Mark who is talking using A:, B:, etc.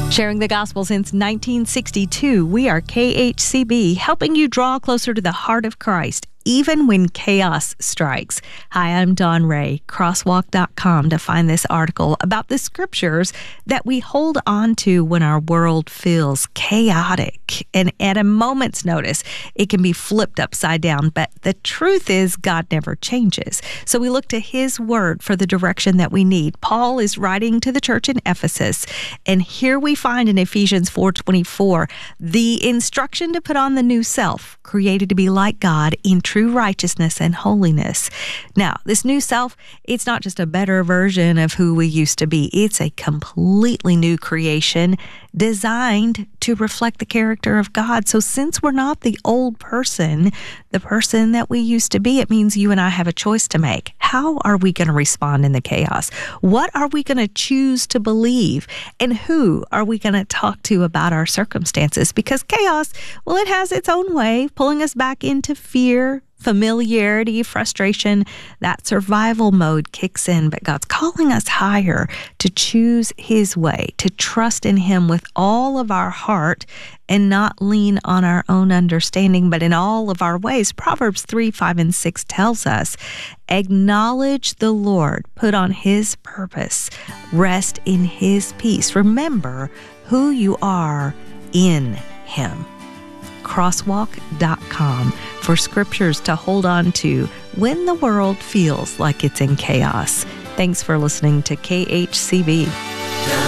A: Sharing the gospel since 1962, we are KHCB, helping you draw closer to the heart of Christ, even when chaos strikes. Hi, I'm Dawn Ray, crosswalk.com, to find this article about the scriptures that we hold on to when our world feels chaotic. And at a moment's notice, it can be flipped upside down. But the truth is, God never changes. So we look to His Word for the direction that we need. Paul is writing to the church in Ephesus, and here we find in Ephesians 4:24 the instruction to put on the new self, created to be like God in true righteousness and holiness. Now, this new self, it's not just a better version of who we used to be. It's a completely new creation designed to reflect the character of God. So since we're not the old person, the person that we used to be, it means you and I have a choice to make. How are we going to respond in the chaos? What are we going to choose to believe? And who are we going to talk to about our circumstances? Because chaos, well, it has its own way, pulling us back into fear, familiarity, frustration. That survival mode kicks in, but God's calling us higher to choose His way, to trust in Him with all of our heart and not lean on our own understanding, but in all of our ways. Proverbs 3:5-6 tells us, acknowledge the Lord, put on His purpose, rest in His peace. Remember who you are in Him. Crosswalk.com for scriptures to hold on to when the world feels like it's in chaos. Thanks for listening to KHCB.